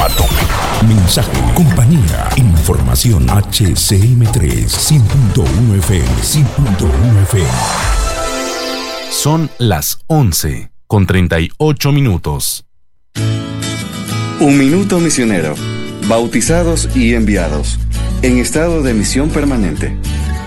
Mensaje, compañía, información. HCM3 100.1 FM, 100.1 FM. Son las 11:38. Un minuto misionero. Bautizados y enviados. En estado de misión permanente.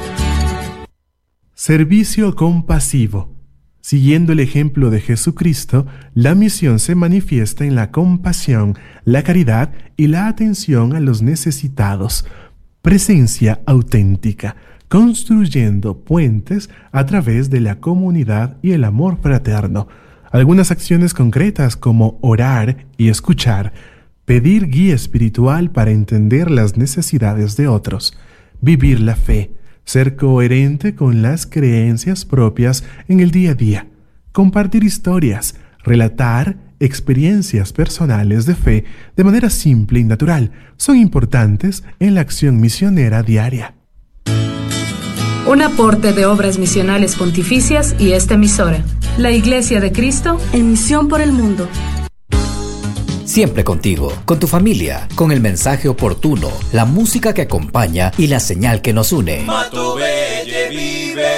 Servicio compasivo. Siguiendo el ejemplo de Jesucristo, la misión se manifiesta en la compasión, la caridad y la atención a los necesitados. Presencia auténtica, construyendo puentes a través de la comunidad y el amor fraterno. Algunas acciones concretas como orar y escuchar, pedir guía espiritual para entender las necesidades de otros, vivir la fe, ser coherente con las creencias propias en el día a día, compartir historias, relatar experiencias personales de fe de manera simple y natural, son importantes en la acción misionera diaria. Un aporte de Obras Misionales Pontificias y esta emisora, la Iglesia de Cristo en Misión por el Mundo. Siempre contigo, con tu familia, con el mensaje oportuno, la música que acompaña y la señal que nos une. Matobelle vive.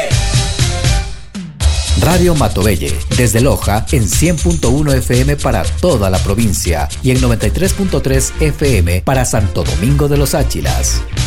Radio Matobelle, desde Loja en 100.1 FM para toda la provincia y en 93.3 FM para Santo Domingo de los Áchilas.